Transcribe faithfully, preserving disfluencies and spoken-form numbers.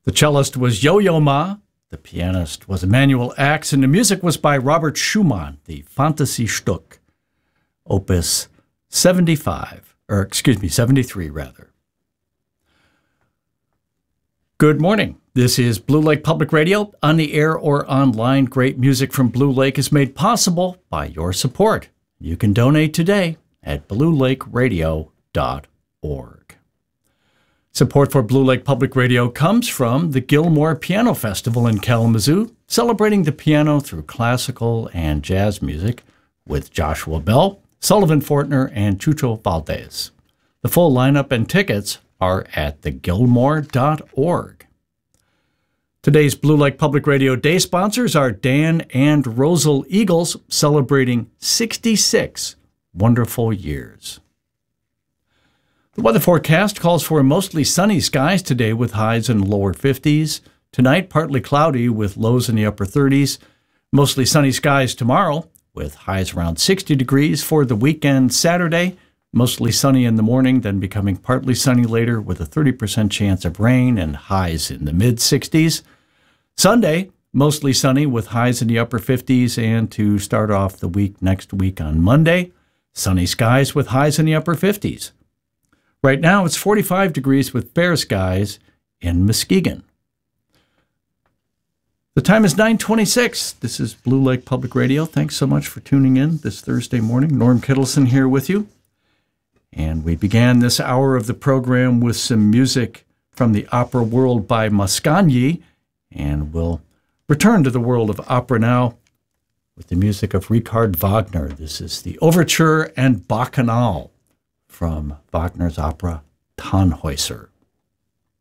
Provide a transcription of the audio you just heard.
The cellist was Yo-Yo Ma, the pianist was Emanuel Ax, and the music was by Robert Schumann, the Fantasiestück, Opus seventy-five, or excuse me, seventy-three rather. Good morning. This is Blue Lake Public Radio. On the air or online, great music from Blue Lake is made possible by your support. You can donate today at blue lake radio dot org. Support for Blue Lake Public Radio comes from the Gilmore Piano Festival in Kalamazoo, celebrating the piano through classical and jazz music with Joshua Bell, Sullivan Fortner, and Chucho Valdez. The full lineup and tickets are at the gilmore dot org. Today's Blue Lake Public Radio Day sponsors are Dan and Rosal Eagles, celebrating sixty-six wonderful years. The weather forecast calls for mostly sunny skies today with highs in the lower fifties. Tonight, partly cloudy with lows in the upper thirties. Mostly sunny skies tomorrow with highs around sixty degrees for the weekend Saturday. Mostly sunny in the morning, then becoming partly sunny later with a thirty percent chance of rain and highs in the mid-sixties. Sunday, mostly sunny with highs in the upper fifties, and to start off the week next week on Monday, sunny skies with highs in the upper fifties. Right now, it's forty-five degrees with fair skies in Muskegon. The time is nine twenty-six. This is Blue Lake Public Radio. Thanks so much for tuning in this Thursday morning. Norm Kittleson here with you. And we began this hour of the program with some music from the opera world by Mascagni, and we'll return to the world of opera now with the music of Richard Wagner. This is the Overture and Bacchanal from Wagner's opera Tannhäuser.